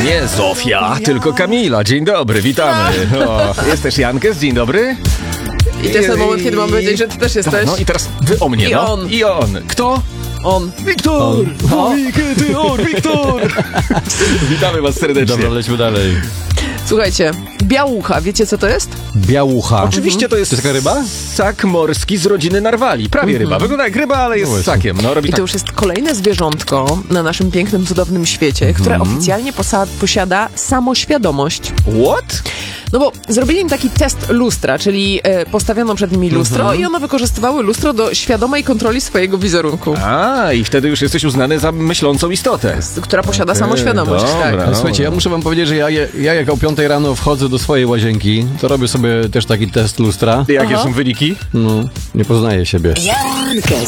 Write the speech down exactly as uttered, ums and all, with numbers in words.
Nie Zofia, tylko Kamila. Dzień dobry, witamy. O, jest też Jankes, dzień dobry. I to jest ten moment, kiedy mam powiedzieć, że ty też jesteś. No i teraz wy o mnie, I no. on. I on. Kto? On. Wiktor! On. Ty, on, Wiktor! Witamy was serdecznie. Dobra, lećmy dalej. Słuchajcie, białucha, wiecie co to jest? Białucha. Oczywiście to jest, To jest taka ryba? ssak morski z rodziny narwali. Prawie ryba. Wygląda jak ryba, ale jest No właśnie. ssakiem. No, robi I to tak. już jest kolejne zwierzątko na naszym pięknym, cudownym świecie, które oficjalnie posa- posiada samoświadomość. What? No bo zrobili im taki test lustra, czyli e, postawiono przed nimi lustro i one wykorzystywały lustro do świadomej kontroli swojego wizerunku, A, i wtedy już jesteś uznany za myślącą istotę. która posiada Okej, samoświadomość. dobra. Tak. Ale słuchajcie, ja muszę wam powiedzieć, że ja, ja jak o piątej rano wchodzę do swojej łazienki, to robię sobie też taki test lustra. Jakie Aha. są wyniki? No, nie poznaję siebie. Jankes.